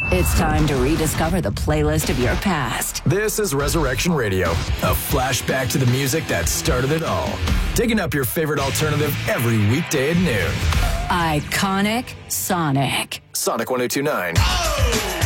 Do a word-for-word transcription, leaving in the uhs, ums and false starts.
It's time to rediscover the playlist of your past. This is Resurrection Radio, a flashback to the music that started it all. Digging up your favorite alternative every weekday at noon. Iconic Sonic. Sonic one oh two nine. Oh!